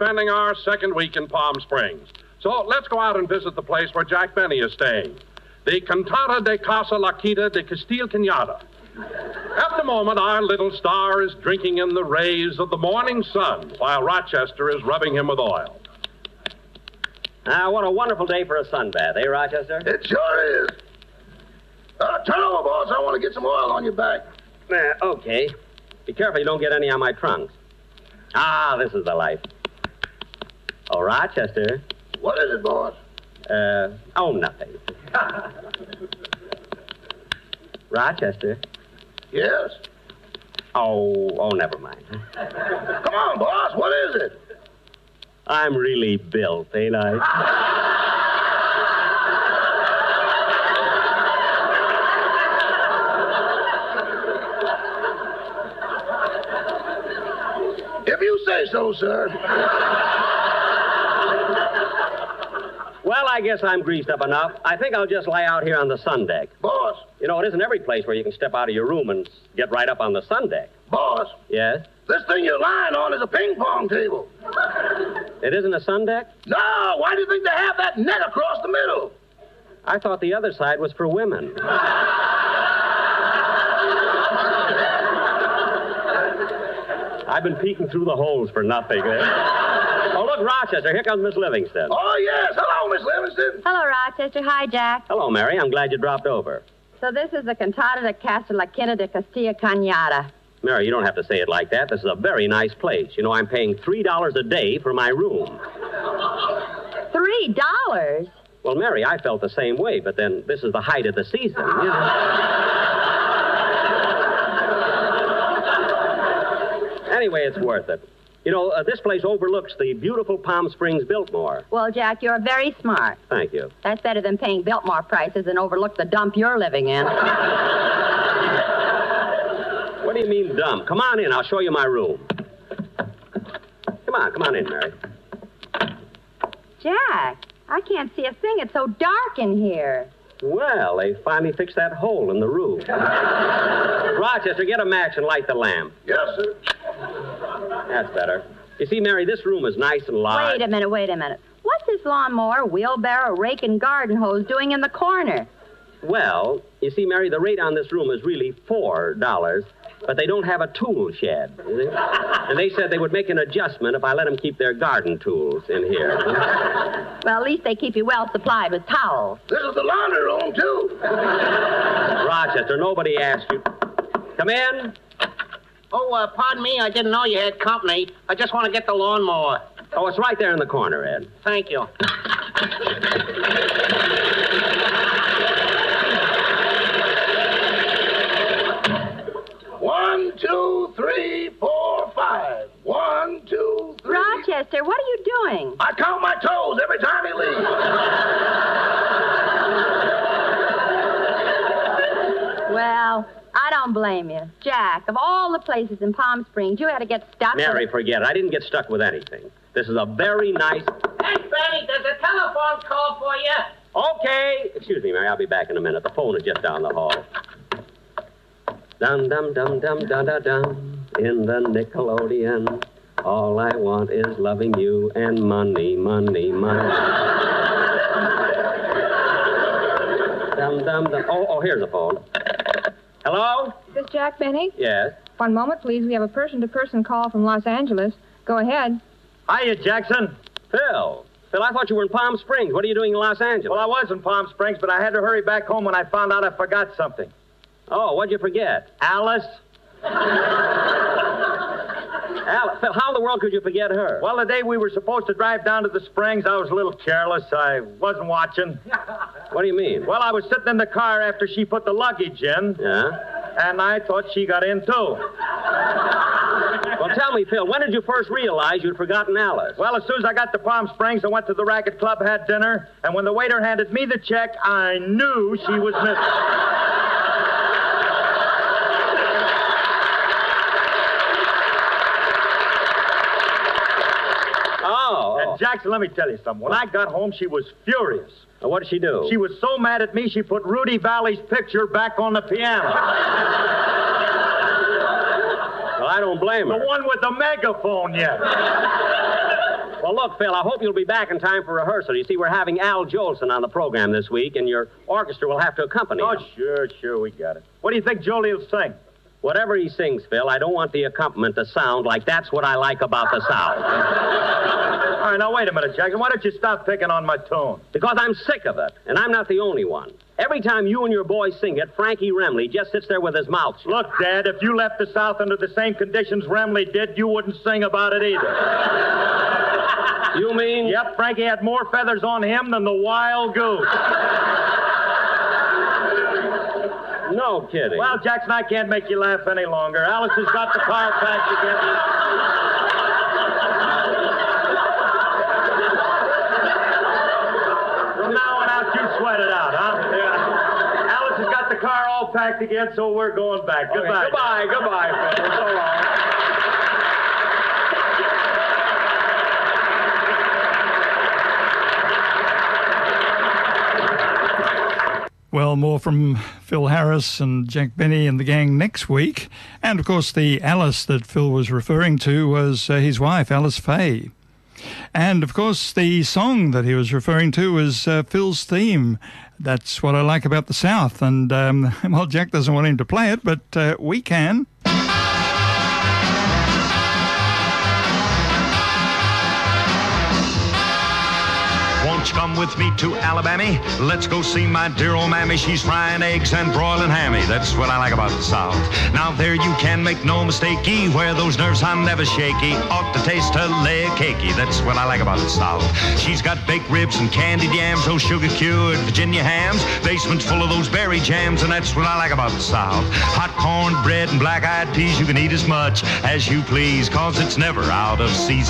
spending our second week in Palm Springs. So let's go out and visit the place where Jack Benny is staying. The Cantata de Casa La Quita de Castil Cañada. At the moment, our little star is drinking in the rays of the morning sun while Rochester is rubbing him with oil. What a wonderful day for a sunbath, eh, Rochester? It sure is. Turn over, boss. I want to get some oil on your back. Okay. Be careful you don't get any on my trunks. This is the life. Oh, Rochester. What is it, boss? Nothing. Rochester. Yes? Oh, never mind. Come on, boss. What is it? I'm really built, ain't I? If you say so, sir. Well, I guess I'm greased up enough. I think I'll just lie out here on the sun deck. Boss. You know, it isn't every place where you can step out of your room and get right up on the sun deck. Boss. Yes? This thing you're lying on is a ping pong table. It isn't a sun deck? No, why do you think they have that net across the middle? I thought the other side was for women. I've been peeking through the holes for nothing. Oh, look, Rochester, here comes Miss Livingston. Oh, yes. Hello, Miss Livingston. Hello, Rochester. Hi, Jack. Hello, Mary. I'm glad you dropped over. So this is the Cantata de Casa La Quinta de Castilla Cañada. Mary, you don't have to say it like that. This is a very nice place. You know, I'm paying $3 a day for my room. $3? Well, Mary, I felt the same way, but then this is the height of the season. You know? Anyway, it's worth it. You know, this place overlooks the beautiful Palm Springs Biltmore. Well, Jack, you're very smart. Thank you. That's better than paying Biltmore prices and overlook the dump you're living in. What do you mean, dumb? Come on in. I'll show you my room. Come on in, Mary. Jack, I can't see a thing. It's so dark in here. Well, they finally fixed that hole in the roof. Rochester, get a match and light the lamp. Yes, sir. That's better. You see, Mary, this room is nice and large. Wait a minute. What's this lawnmower, wheelbarrow, rake, and garden hose doing in the corner? Well, you see, Mary, the rate on this room is really $4, but they don't have a tool shed. And they said they would make an adjustment if I let them keep their garden tools in here. Well, at least they keep you well supplied with towels. This is the laundry room, too. Rochester, nobody asked you. Come in. Oh, pardon me. I didn't know you had company. I just want to get the lawnmower. Oh, it's right there in the corner, Ed. Thank you. One, two, three, four, five. 1, 2, 3. Rochester, what are you doing? I count my toes every time he leaves. Well, I don't blame you. Jack, of all the places in Palm Springs, you had to get stuck Mary, forget it. I didn't get stuck with anything. This is a very nice... Hey, Benny, there's a telephone call for you. Okay. Excuse me, Mary. I'll be back in a minute. The phone is just down the hall. Dum-dum-dum-dum-dum-dum-dum. In the Nickelodeon, all I want is loving you and money, money, money. Dum-dum-dum. Oh, here's the phone. Hello? Is this Jack Benny? Yes. One moment, please. We have a person-to-person call from Los Angeles. Go ahead. Hiya, Jackson. Phil, I thought you were in Palm Springs. What are you doing in Los Angeles? Well, I was in Palm Springs, but I had to hurry back home when I found out I forgot something. Oh, what'd you forget? Alice? Alice, Phil, how in the world could you forget her? Well, the day we were supposed to drive down to the Springs, I was a little careless. I wasn't watching. What do you mean? Well, I was sitting in the car after she put the luggage in. Yeah? And I thought she got in, too. Well, tell me, Phil, when did you first realize you'd forgotten Alice? Well, as soon as I got to Palm Springs, I went to the Racket Club, had dinner, and when the waiter handed me the check, I knew she was missing. Oh. And Jackson, let me tell you something. When I got home, she was furious. Well, what did she do? She was so mad at me, she put Rudy Valley's picture back on the piano. Well, I don't blame her. The one with the megaphone yet. Well, look, Phil, I hope you'll be back in time for rehearsal. You see, we're having Al Jolson on the program this week, and your orchestra will have to accompany him. Sure, we got it. What do you think Jolie will sing? Whatever he sings, Phil, I don't want the accompaniment to sound like That's What I Like About the South. All right, now, wait a minute, Jackson. Why don't you stop picking on my tone? Because I'm sick of it, and I'm not the only one. Every time you and your boys sing it, Frankie Remley just sits there with his mouth shut. Look, Dad, if you left the South under the same conditions Remley did, you wouldn't sing about it either. You mean? Yep, Frankie had more feathers on him than the wild goose. No kidding. Well, Jackson, I can't make you laugh any longer. Alice has got the car packed together. From now on out, you sweat it out, huh? Yeah. Alice has got the car all packed again, so we're going back. Okay, Goodbye. Goodbye, Phil. So long. Well, more from Phil Harris and Jack Benny and the gang next week. And, of course, the Alice that Phil was referring to was his wife, Alice Faye. And, of course, the song that he was referring to was Phil's theme. That's What I Like About the South. And, well, Jack doesn't want him to play it, but we can. Won't you come with me to Alabama? Let's go see my dear old mammy. She's frying eggs and broiling hammy. That's what I like about the South. Now there you can make no mistakey. Where those nerves are never shaky. Ought to taste her leg cakey. That's what I like about the South. She's got baked ribs and candied yams. Those sugar-cured Virginia hams. Basement's full of those berry jams. And that's what I like about the South. Hot corn bread and black-eyed peas. You can eat as much as you please. 'Cause it's never out of season.